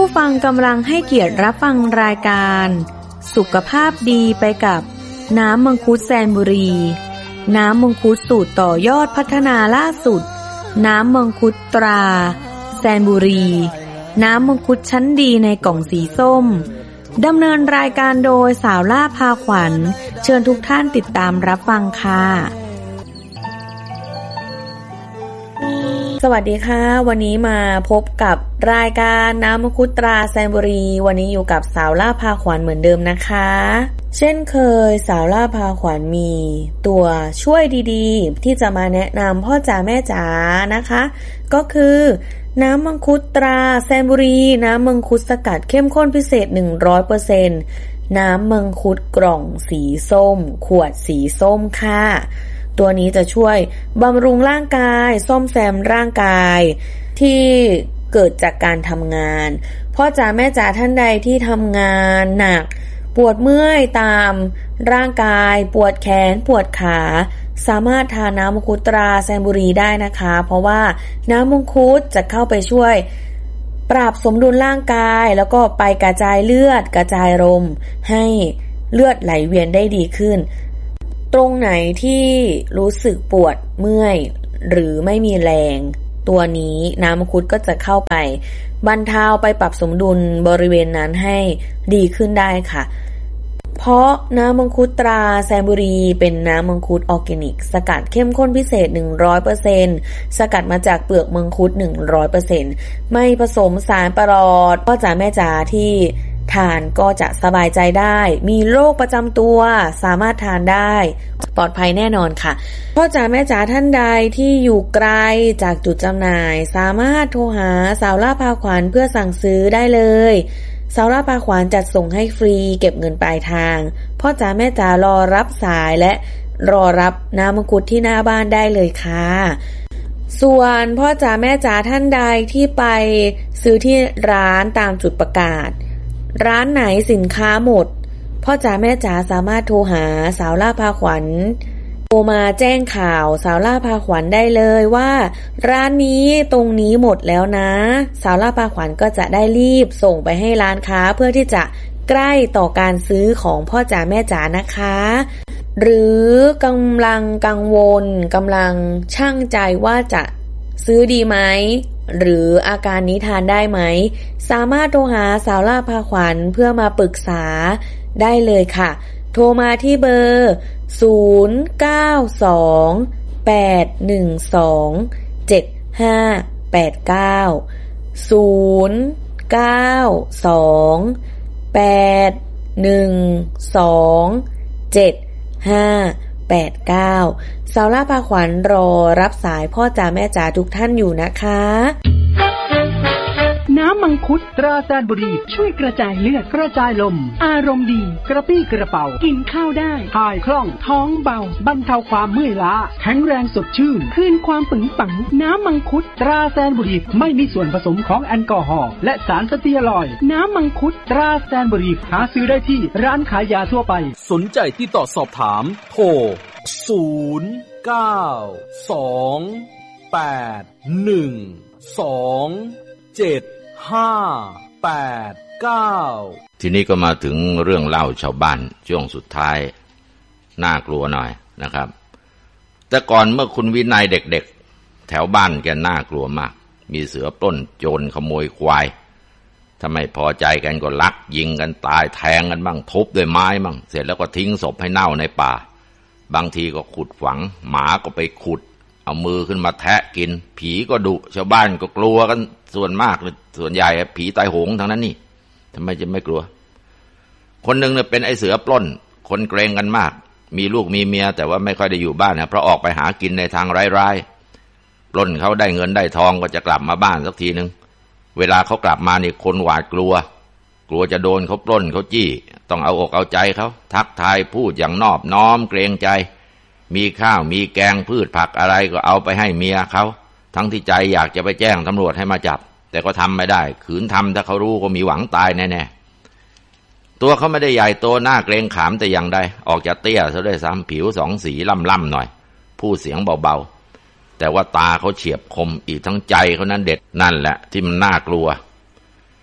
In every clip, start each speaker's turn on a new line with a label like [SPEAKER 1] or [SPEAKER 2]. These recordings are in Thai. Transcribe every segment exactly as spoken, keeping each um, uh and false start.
[SPEAKER 1] ผู้ฟังกำลังให้เกียรติรับฟังรายการสุขภาพดีไปกับน้ำมังคุดแซนบุรีน้ำมังคุดสูตรต่อยอดพัฒนาล่าสุดน้ำมังคุดตราแซนบุรีน้ำมังคุดชั้นดีในกล่องสีส้มดำเนินรายการโดยสาวล่าพาขวัญเชิญทุกท่านติดตามรับฟังค่ะสวัสดีค่ะวันนี้มาพบกับรายการน้ำมังคุดตราแซนบุรีวันนี้อยู่กับสาวล่าพาขวัญเหมือนเดิมนะคะเช่นเคยสาวล่าพาขวัญมีตัวช่วยดีๆที่จะมาแนะนำพ่อจ๋าแม่จ๋านะคะก็คือน้ำมังคุดตราแซนบุรีน้ำมังคุดสกัดเข้มข้นพิเศษ หนึ่งร้อยเปอร์เซ็นต์ น้ำมังคุดกล่องสีส้มขวดสีส้มค่ะตัวนี้จะช่วยบำรุงร่างกายซ่อมแซมร่างกายที่เกิดจากการทำงานพ่อจ๋าแม่จ๋าท่านใดที่ทำงานหนักปวดเมื่อยตามร่างกายปวดแขนปวดขาสามารถทานน้ำมังคุดตราแซนบุรีได้นะคะเพราะว่าน้ำมังคุดจะเข้าไปช่วยปรับสมดุลร่างกายแล้วก็ไปกระจายเลือดกระจายลมให้เลือดไหลเวียนได้ดีขึ้นตรงไหนที่รู้สึกปวดเมื่อยหรือไม่มีแรงตัวนี้น้ำมังคุดก็จะเข้าไปบรรเทาไปปรับสมดุลบริเวณนั้นให้ดีขึ้นได้ค่ะเพราะน้ำมังคุดตราแซนบุรีเป็นน้ำมังคุดออร์แกนิกสกัดเข้มข้นพิเศษ หนึ่งร้อยเปอร์เซ็นต์ สกัดมาจากเปลือกมังคุด หนึ่งร้อยเปอร์เซ็นต์ ไม่ผสมสารประหลอดพ่อจ๋าแม่จ๋าที่ทานก็จะสบายใจได้มีโรคประจำตัวสามารถทานได้ปลอดภัยแน่นอนค่ะพ่อจ๋าแม่จ๋าท่านใดที่อยู่ไกลจากจุดจำหน่ายสามารถโทรหาสาวล่าพาขวัญเพื่อสั่งซื้อได้เลยสาวล่าพาขวัญจัดส่งให้ฟรีเก็บเงินปลายทางพ่อจ๋าแม่จ๋ารอรับสายและรอรับน้ำมังคุดที่หน้าบ้านได้เลยค่ะส่วนพ่อจ๋าแม่จ๋าท่านใดที่ไปซื้อที่ร้านตามจุดประกาศร้านไหนสินค้าหมดพ่อจ๋าแม่จ๋าสามารถโทรหาสาวล่าพาขวัญโทรมาแจ้งข่าวสาวล่าพาขวัญได้เลยว่าร้านนี้ตรงนี้หมดแล้วนะสาวล่าพาขวัญก็จะได้รีบส่งไปให้ร้านค้าเพื่อที่จะใกล้ต่อการซื้อของพ่อจ๋าแม่จ๋านะคะหรือกำลังกังวลกำลังชั่งใจว่าจะซื้อดีไหมหรืออาการนี้ทานได้ไหมสามารถโทรหาสาวล่าพาขวัญเพื่อมาปรึกษาได้เลยค่ะโทรมาที่เบอร์ศูนย์ เก้า สอง แปด หนึ่ง สอง เจ็ด ห้า แปด เก้า ศูนย์ เก้า สอง แปด หนึ่ง สอง เจ็ด ห้า แปด เก้าสาวล่าพาขวัญรอรับสายพ่อจ๋าแม่จ๋าทุกท่านอยู่นะคะ
[SPEAKER 2] น้ำมังคุดตราแซนบุรีช่วยกระจายเลือดกระจายลมอารมณ์ดีกระปี้กระเป๋ากินข้าวได้ถ่ายคล่องท้องเบาบรรเทาความเมื่อยล้าแข็งแรงสดชื่นคืนความปึงปังน้ำมังคุดตราแซนบุรีไม่มีส่วนผสมของแอลกอฮอล์และสารสเตียรอยด์น้ำมังคุดตราแซนบุรีหาซื้อได้ที่ร้านขายยาทั่วไป
[SPEAKER 3] สนใจติดต่อสอบถามโทรศูนย์ เก้า สอง แปด หนึ่ง สอง เจ็ด ห้า แปด เก้า
[SPEAKER 4] ทีนี้ก็มาถึงเรื่องเล่าชาวบ้านช่วงสุดท้ายน่ากลัวหน่อยนะครับแต่ก่อนเมื่อคุณวินัยเด็กๆแถวบ้านแกน่ากลัวมากมีเสือปล้นโจรขโมยควายถ้าไม่พอใจกันก็ลักยิงกันตายแทงกันบ้างทุบด้วยไม้บ้างเสร็จแล้วก็ทิ้งศพให้เน่าในป่าบางทีก็ขุดฝังหมาก็ไปขุดเอามือขึ้นมาแทะกินผีก็ดุชาวบ้านก็กลัวกันส่วนมากเลยส่วนใหญ่ผีตายโหงทั้งนั้นนี่ทำไมจะไม่กลัวคนหนึ่งเนี่ยเป็นไอ้เสือปล้นคนเกรงกันมากมีลูกมีเมียแต่ว่าไม่ค่อยได้อยู่บ้านนะเพราะออกไปหากินในทางร้ายๆปล้นเขาได้เงินได้ทองก็จะกลับมาบ้านสักทีนึงเวลาเขากลับมานี่คนหวาดกลัวกลัวจะโดนเขาปล้นเขาจี้ต้องเอาอกเอาใจเขาทักทายพูดอย่างนอบน้อมเกรงใจมีข้าวมีแกงพืชผักอะไรก็เอาไปให้เมียเขาทั้งที่ใจอยากจะไปแจ้งตำรวจให้มาจับแต่ก็ทำไม่ได้ขืนทำถ้าเขารู้ก็มีหวังตายแน่ๆตัวเขาไม่ได้ใหญ่โตหน้าเกรงขามแต่อย่างใดออกจะเตี้ยซะด้วยซ้ำผิวสองสีล่ำๆหน่อยพูดเสียงเบาๆแต่ว่าตาเขาเฉียบคมอีกทั้งใจเขานั้นเด็ดนั่นแหละที่มันน่ากลัว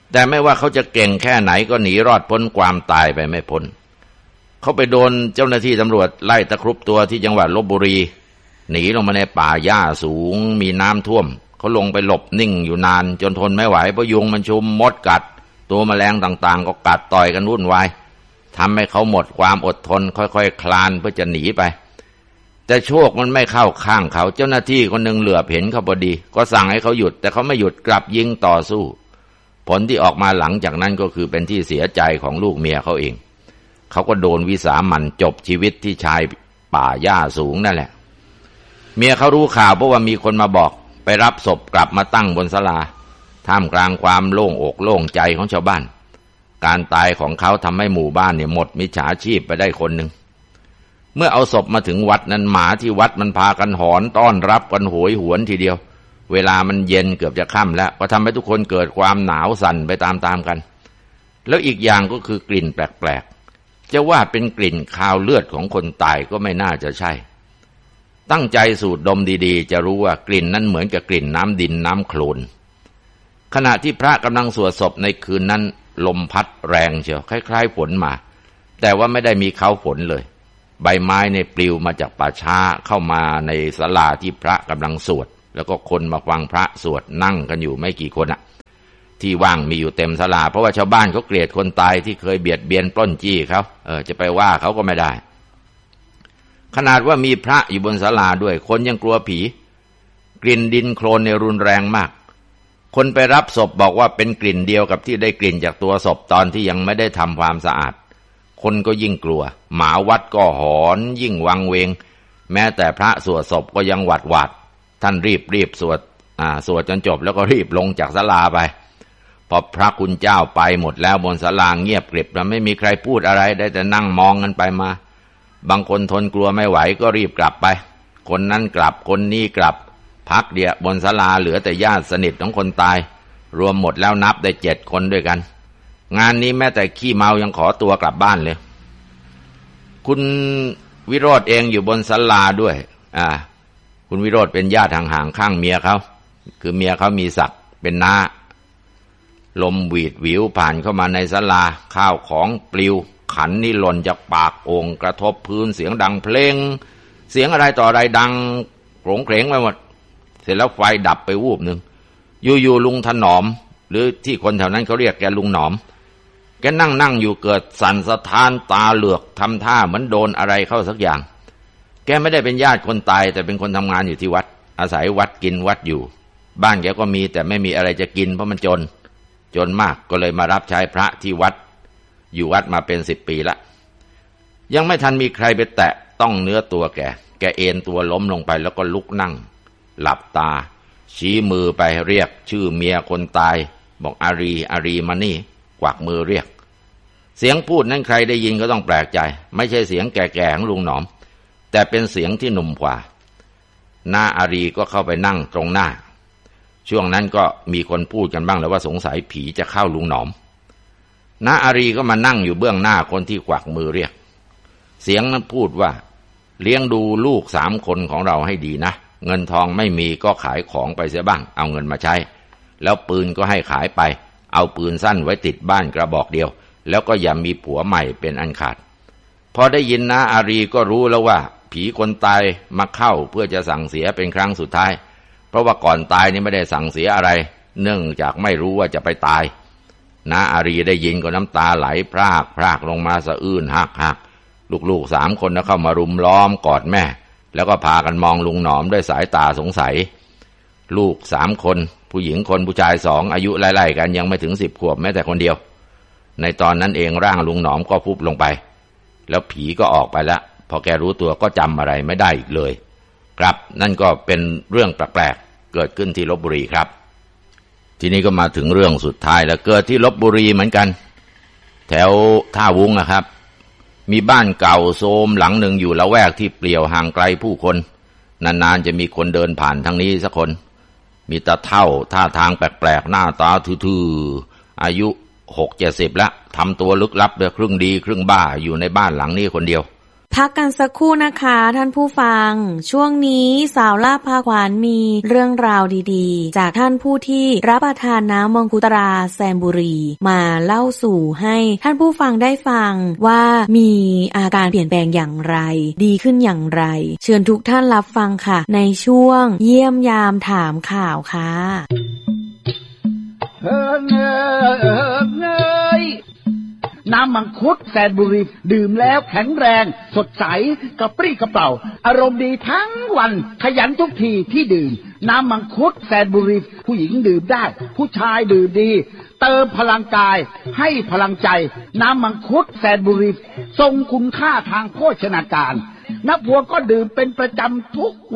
[SPEAKER 4] แต่ไม่ว่าเขาจะเก่งแค่ไหนก็หนีรอดพ้นความตายไปไม่พ้นเขาไปโดนเจ้าหน้าที่ตำรวจไล่ตะครุบตัวที่จังหวัดลพบุรีหนีลงมาในป่าหญ้าสูงมีน้ำท่วมเขาลงไปหลบนิ่งอยู่นานจนทนไม่ไหวเพราะยุงมันชุมมดกัดตัวแมลงต่างๆก็กัดต่อยกันวุ่นวายทำให้เขาหมดความอดทนค่อยๆคลานเพื่อจะหนีไปแต่โชคมันไม่เข้าข้างเขาเจ้าหน้าที่คนหนึ่งเหลือบเห็นเขาพอดีก็สั่งให้เขาหยุดแต่เขาไม่หยุดกลับยิงต่อสู้ผลที่ออกมาหลังจากนั้นก็คือเป็นที่เสียใจของลูกเมียเขาเองเขาก็โดนวิสามันจบชีวิตที่ชายป่าหญ้าสูงนั่นแหละเมียเขารู้ข่าวเพราะว่ามีคนมาบอกไปรับศพกลับมาตั้งบนศาลาท่ามกลางความโล่งอกโล่งใจของชาวบ้านการตายของเขาทำให้หมู่บ้านเนี่ยหมดมิจฉาชีพไปได้คนหนึ่งเมื่อเอาศพมาถึงวัดนั้นหมาที่วัดมันพากันหอนต้อนรับกันโหยหวนทีเดียวเวลามันเย็นเกือบจะค่ำแล้วก็ทำให้ทุกคนเกิดความหนาวสั่นไปตามๆกันแล้วอีกอย่างก็คือกลิ่นแปลกๆจะว่าเป็นกลิ่นคาวเลือดของคนตายก็ไม่น่าจะใช่ตั้งใจสูดดมดีๆจะรู้ว่ากลิ่นนั้นเหมือนกับกลิ่นน้ำดินน้ำโคลนขณะที่พระกำลังสวดศพในคืนนั้นลมพัดแรงเชียวคล้ายๆฝนมาแต่ว่าไม่ได้มีเขาฝนเลยใบไม้ในปลิวมาจากป่าช้าเข้ามาในศาลาที่พระกำลังสวดแล้วก็คนมาฟังพระสวดนั่งกันอยู่ไม่กี่คนอะที่ว่างมีอยู่เต็มศาลาเพราะว่าชาวบ้านเขาเกลียดคนตายที่เคยเบียดเบียนปล้นจี้เขาเออจะไปว่าเขาก็ไม่ได้ขนาดว่ามีพระอยู่บนศาลาด้วยคนยังกลัวผีกลิ่นดินโคลนเนี่ยรุนแรงมากคนไปรับศพบอกว่าเป็นกลิ่นเดียวกับที่ได้กลิ่นจากตัวศพตอนที่ยังไม่ได้ทำความสะอาดคนก็ยิ่งกลัวหมาวัดก็หอนยิ่งวังเวงแม้แต่พระสวดศพก็ยังหวาดหวาดท่านรีบรีบสวดอ่าสวดจนจบแล้วก็รีบลงจากศาลาไปพอพระคุณเจ้าไปหมดแล้วบนศาลาเงียบกริบแล้วไม่มีใครพูดอะไรได้แต่นั่งมองกันไปมาบางคนทนกลัวไม่ไหวก็รีบกลับไปคนนั้นกลับคนนี้กลับพักเดียวบนศาลาเหลือแต่ญาติสนิทของคนตายรวมหมดแล้วนับได้เจ็ดคนด้วยกันงานนี้แม้แต่ขี้เมายังขอตัวกลับบ้านเลยคุณวิโรธเองอยู่บนศาลาด้วยอ่าคุณวิโรธเป็นญาติห่างๆข้างเมียเขาคือเมียเขามีศักดิ์เป็นน้าลมหวีดหวิวผ่านเข้ามาในศาลาข้าวของปลิวขันนี่หล่นจากปากโอ่งกระทบพื้นเสียงดังเพลงเสียงอะไรต่ออะไรดังโขงเคร่งไปหมดเสร็จแล้วไฟดับไปวูบหนึ่งอยู่ๆลุงถนอมหรือที่คนแถวนั้นเขาเรียกแกลุงหนอมแกนั่งนั่งอยู่เกิดสั่นสะท้านตาเหลือกทำท่าเหมือนโดนอะไรเข้าสักอย่างแกไม่ได้เป็นญาติคนตายแต่เป็นคนทำงานอยู่ที่วัดอาศัยวัดกินวัดอยู่บ้านแกก็มีแต่ไม่มีอะไรจะกินเพราะมันจนจนมากก็เลยมารับใช้พระที่วัดอยู่วัดมาเป็นสิบปีละยังไม่ทันมีใครไปแตะต้องเนื้อตัวแกแกเอนตัวล้มลงไปแล้วก็ลุกนั่งหลับตาชี้มือไปเรียกชื่อเมียคนตายบอกอารีอารีมานี่กวักมือเรียกเสียงพูดนั้นใครได้ยินก็ต้องแปลกใจไม่ใช่เสียงแก่ๆของลุงหนอมแต่เป็นเสียงที่หนุ่มกว่าน้าอารีก็เข้าไปนั่งตรงหน้าช่วงนั้นก็มีคนพูดกันบ้างแล้วว่าสงสัยผีจะเข้าลุงหนอมน้าอารีก็มานั่งอยู่เบื้องหน้าคนที่กวักมือเรียกเสียงนั้นพูดว่าเลี้ยงดูลูกสามคนของเราให้ดีนะเงินทองไม่มีก็ขายของไปเสียบ้างเอาเงินมาใช้แล้วปืนก็ให้ขายไปเอาปืนสั้นไว้ติดบ้านกระบอกเดียวแล้วก็อย่ามีผัวใหม่เป็นอันขาดพอได้ยินน้าอารีก็รู้แล้วว่าผีคนตายมาเข้าเพื่อจะสั่งเสียเป็นครั้งสุดท้ายเพราะว่าก่อนตายนี่ไม่ได้สั่งเสียอะไรเนื่องจากไม่รู้ว่าจะไปตายน้าอารีได้ยินก็น้ำตาไหลพรากพรากลงมาสะอื้นหักหักลูกๆสามคนนะเข้ามารุมล้อมกอดแม่แล้วก็พากันมองลุงหนอมด้วยสายตาสงสัยลูกสามคนผู้หญิงคนผู้ชายสองอายุไล่ๆกันยังไม่ถึงสิบขวบแม้แต่คนเดียวในตอนนั้นเองร่างลุงหนอมก็ฟุบลงไปแล้วผีก็ออกไปแล้วพอแกรู้ตัวก็จำอะไรไม่ได้อีกเลยครับนั่นก็เป็นเรื่องแปลกๆเกิดขึ้นที่ลพบุรีครับทีนี้ก็มาถึงเรื่องสุดท้ายแล้วเกิดที่ลพบุรีเหมือนกันแถวท่าวุ้งนะครับมีบ้านเก่าโทรมหลังหนึ่งอยู่ละแวกที่เปลี่ยวห่างไกลผู้คนนานๆจะมีคนเดินผ่านทางนี้สักคนมีตาเท่าท่าทางแปลกๆหน้าตาทื่อๆอายุหกเจ็ดสิบแล้วทำตัวลึกลับเดือครึ่งดีครึ่งบ้าอยู่ในบ้านหลังนี้คนเดียว
[SPEAKER 1] พักกันสักครู่นะคะท่านผู้ฟังช่วงนี้สาวล่าพาขวานมีเรื่องราวดีๆจากท่านผู้ที่รับประทานน้ำมังคุดตราแซนบุรีมาเล่าสู่ให้ท่านผู้ฟังได้ฟังว่ามีอาการเปลี่ยนแปลงอย่างไรดีขึ้นอย่างไรเชิญทุกท่านรับฟังค่ะในช่วงเยี่ยมยามถามข่าวค่ะ
[SPEAKER 2] เฮ้ยเฮ้ยน้ำมังคุดแซนบุรีดื่มแล้วแข็งแรงสดใสกระปรี้กระเป๋าอารมณ์ดีทั้งวันขยันทุกทีที่ดื่มน้ำมังคุดแซนบุรีผู้หญิงดื่มได้ผู้ชายดื่มดีเติมพลังกายให้พลังใจน้ำมังคุดแซนบุรีทรงคุณค่าทางโภชนาการนักบัวก็ดื่มเป็นประจำทุก